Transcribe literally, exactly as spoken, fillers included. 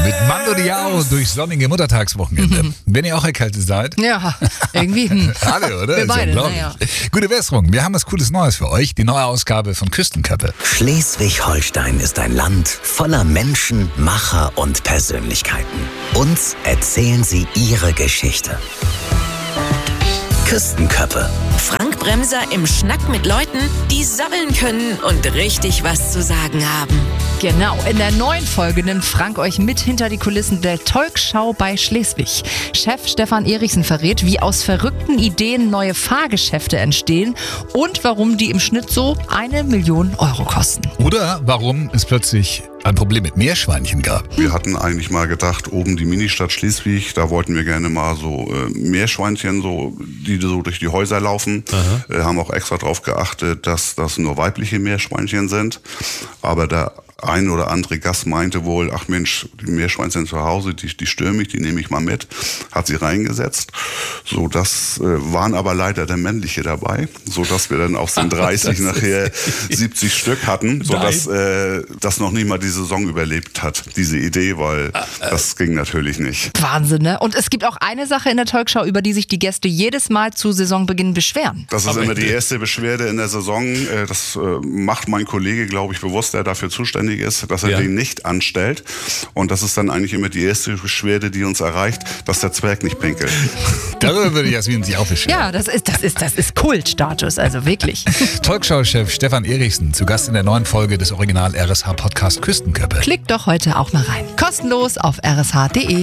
mit Mando Diao durch sonnige Muttertagswochenende. Mhm. Wenn ihr auch erkältet seid. Ja, irgendwie. Hm. Alle, oder? Wir beide, naja. Gute Besserung. Wir haben was Cooles Neues für euch. Die neue Ausgabe von Küstenköppe. Schleswig-Holstein ist ein Land voller Menschen, Macher und Persönlichkeiten. Uns erzählen sie ihre Geschichte. Küstenköppe. Frank Bremser im Schnack mit Leuten, die sabbeln können und richtig was zu sagen haben. Genau, in der neuen Folge nimmt Frank euch mit hinter die Kulissen der Talkshow bei Schleswig. Chef Stefan Erichsen verrät, wie aus verrückten Ideen neue Fahrgeschäfte entstehen und warum die im Schnitt so eine Million Euro kosten. Oder warum es plötzlich ein Problem mit Meerschweinchen gab. Wir hatten eigentlich mal gedacht, oben die Ministadt Schleswig, da wollten wir gerne mal so äh, Meerschweinchen, so, die so durch die Häuser laufen. Äh, haben auch extra darauf geachtet, dass das nur weibliche Meerschweinchen sind. Aber der ein oder andere Gast meinte wohl, ach Mensch, die Meerschweinchen zu Hause, die, die stören mich, die nehme ich mal mit. Hat sie reingesetzt. So, das äh, waren aber leider der männliche dabei, so dass wir dann aus den dreißig nachher siebzig Stück hatten, so dass äh, das noch nicht mal die Saison überlebt hat, diese Idee, weil das ging natürlich nicht. Wahnsinn, ne? Und es gibt auch eine Sache in der Talkshow, über die sich die Gäste jedes Mal zu Saisonbeginn beschweren. Das ist aber immer die erste Beschwerde in der Saison. Äh, das äh, macht mein Kollege, glaube ich, bewusst, der dafür zuständig ist, dass er ja. den nicht anstellt. Und das ist dann eigentlich immer die erste Beschwerde, die uns erreicht, dass der Zwerg nicht pinkelt. Darüber würde Jasmin sich auch beschweren. Ja, das ist, das ist, das ist Kultstatus, also wirklich. Talkshow-Chef Stefan Erichsen zu Gast in der neuen Folge des Original-R S H-Podcast Küstenköppe. Klickt doch heute auch mal rein. Kostenlos auf r s h punkt d e.